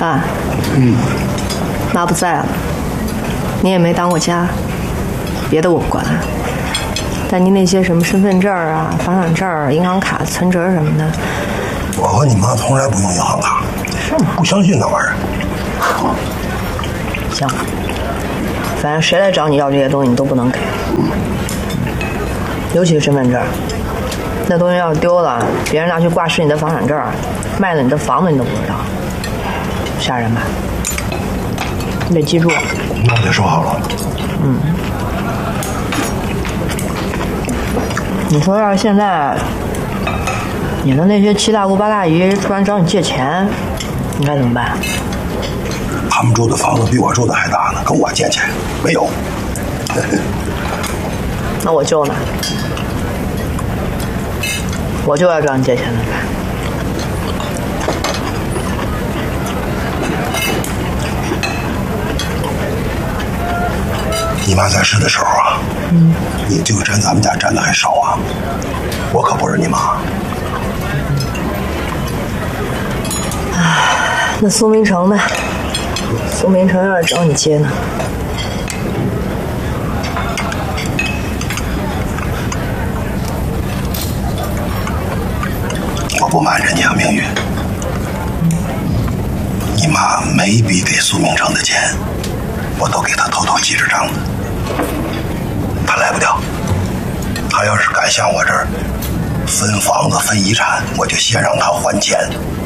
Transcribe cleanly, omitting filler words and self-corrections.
啊，妈不在了，你也没当过家，别的我不管，但你那些什么身份证啊、房产证、银行卡、存折什么的， 我和你妈从来不用银行卡， 是吗？ 不相信那玩意儿。 行，反正谁来找你要这些东西，你都不能给，尤其是身份证，那东西要是丢了，别人拿去挂失你的房产证，卖了你的房子，你都不知道，吓人吧？你得记住。 那我就说好了。 你说要是现在你的那些七大姑八大姨突然找你借钱，你该怎么办？ 他们住的房子比我住的还大呢，跟我借钱没有。 那我救呢？我就要找你借钱的。 你妈在世的时候啊，你就占咱们家占的还少啊，我可不是你妈。 那苏明成呢？苏明成要是找你借呢？ 我不瞒着你啊，明玉，你妈每一笔给苏明成的钱，我都给他偷偷记着账的。他来不了，他要是敢向我这儿分房子分遗产，我就先让他还钱。